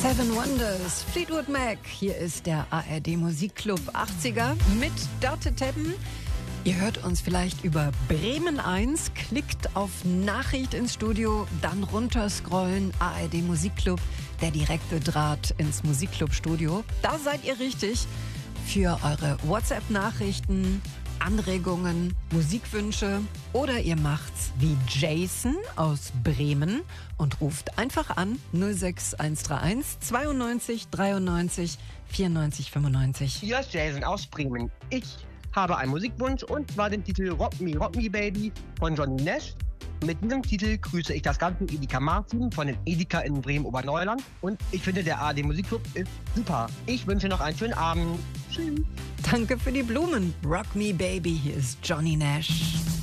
Seven Wonders, Fleetwood Mac. Hier ist der ARD Musikclub 80er mit Dörte Teppen. Ihr hört uns vielleicht über Bremen 1, klickt auf Nachricht ins Studio, dann runterscrollen, ARD Musikclub, der direkte Draht ins Musikclub-Studio. Da seid ihr richtig für eure WhatsApp-Nachrichten, Anregungen, Musikwünsche oder ihr macht's wie Jason aus Bremen und ruft einfach an 06131 92 93 94 95. Hier ist Jason aus Bremen. Ich habe einen Musikwunsch und zwar den Titel Rock Me Baby von Johnny Nash. Mit diesem Titel grüße ich das ganze Edeka Martin von den Edeka in Bremen-Oberneuland und ich finde, der ARD Musikclub ist super. Ich wünsche noch einen schönen Abend. Tschüss. Danke für die Blumen. Rock Me Baby, hier ist Johnny Nash.